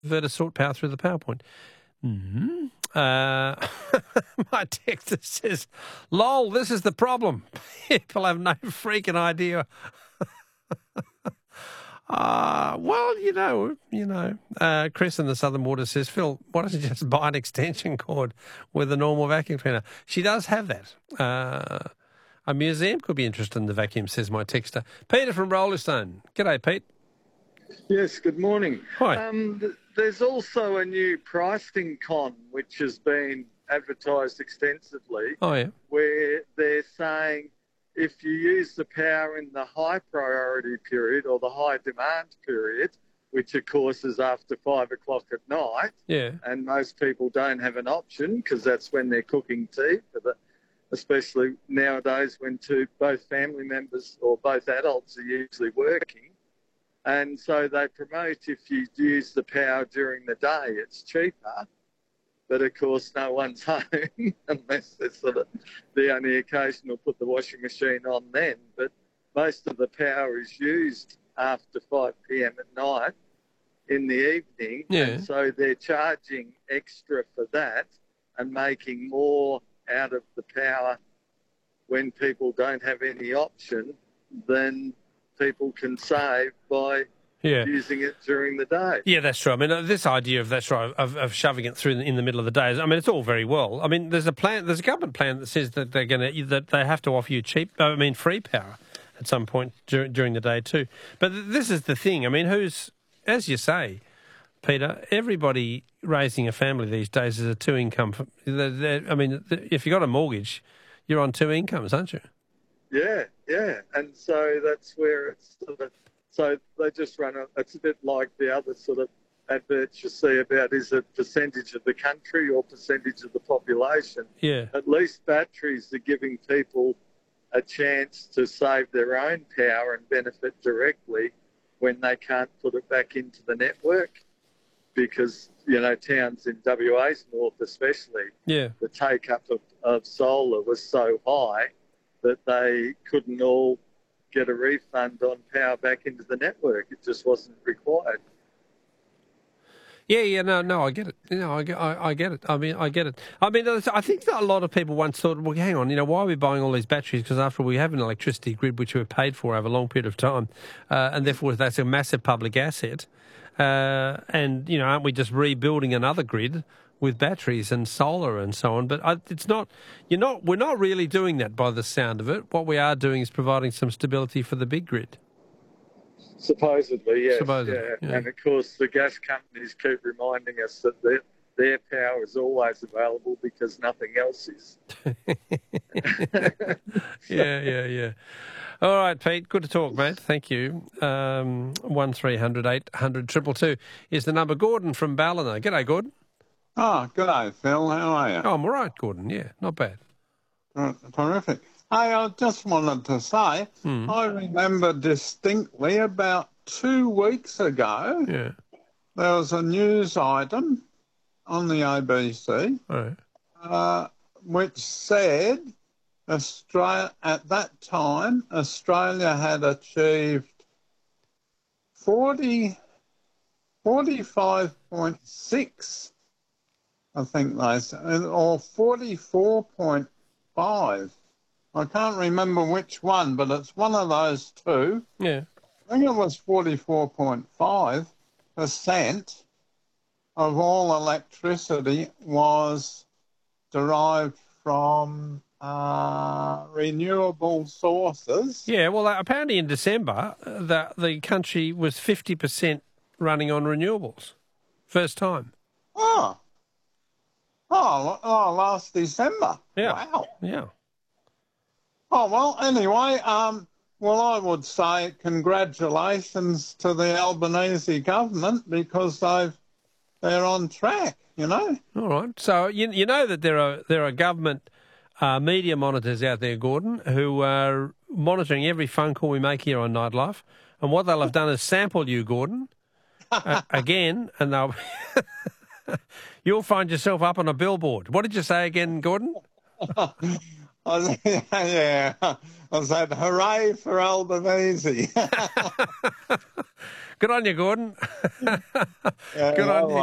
converter sort power through the PowerPoint. Mm-hmm. My texter says, "Lol, this is the problem. People have no freaking idea." Well, Chris in the Southern Water says, "Phil, why don't you just buy an extension cord with a normal vacuum cleaner?" She does have that. A museum could be interested in the vacuum, says my texter. Peter from Rollestone. G'day, Pete. Yes, good morning. Hi. There's also a new pricing con which has been advertised extensively. Oh, yeah. Where they're saying if you use the power in the high priority period or the high demand period, which of course is after 5 o'clock at night, Yeah. and most people don't have an option because that's when they're cooking tea, especially nowadays when both family members or both adults are usually working. And so they promote if you use the power during the day, it's cheaper. But of course, no one's home unless it's the only occasion they'll put the washing machine on then. But most of the power is used after 5 p.m. at night in the evening. Yeah. And so they're charging extra for that and making more out of the power when people don't have any option than people can save by using it during the day. Yeah, that's true. I mean, this idea of shoving it through in the middle of the day, I mean, it's all very well. I mean, there's a government plan that says that they have to offer you free power at some point during the day too. But this is the thing. I mean, as you say, Peter, everybody raising a family these days is a two-income. I mean, if you've got a mortgage, you're on two incomes, aren't you? Yeah. And so that's where it's so they just it's a bit like the other sort of adverts you see about is it percentage of the country or percentage of the population. Yeah. At least batteries are giving people a chance to save their own power and benefit directly when they can't put it back into the network because, towns in WA's north especially, the take-up of solar was so high that they couldn't all get a refund on power back into the network. It just wasn't required. No, I get it. I get it. I mean, I get it. I mean, I think that a lot of people once thought, well, hang on, why are we buying all these batteries? Because after all, we have an electricity grid which we've paid for over a long period of time, and therefore that's a massive public asset. And aren't we just rebuilding another grid with batteries and solar and so on? But it's not. We're not really doing that by the sound of it. What we are doing is providing some stability for the big grid. Supposedly, yes. Yeah. And of course, the gas companies keep reminding us that their power is always available because nothing else is. Yeah. All right, Pete. Good to talk, mate. Thank you. 1300 800 222 is the number. Gordon from Ballina. G'day, Gordon. Oh, g'day, Phil. How are you? Oh, I'm all right, Gordon. Yeah, not bad. Terrific. I just wanted to say, I remember distinctly about 2 weeks ago, there was a news item on the ABC which said at that time Australia had achieved 45.6, I think they said, or 44.5. I can't remember which one, but it's one of those two. Yeah. I think it was 44.5% of all electricity was derived from renewable sources. Yeah, well, apparently in December, the country was 50% running on renewables. First time. Oh, last December. Yeah. Wow. Yeah. Oh, well, anyway, I would say congratulations to the Albanese government because they're on track, All right. So you know that there are government media monitors out there, Gordon, who are monitoring every phone call we make here on Nightlife, and what they'll have done is sample you, Gordon, again, and they'll you'll find yourself up on a billboard. What did you say again, Gordon? I said, hooray for Albanese. Good on you, Gordon. Yeah, Good on you.